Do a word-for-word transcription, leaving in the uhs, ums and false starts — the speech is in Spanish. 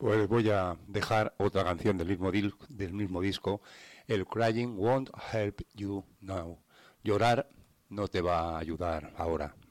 Pues voy a dejar otra canción del mismo, dil- del mismo disco, el Crying Won't Help You Now. Llorar no te va a ayudar ahora.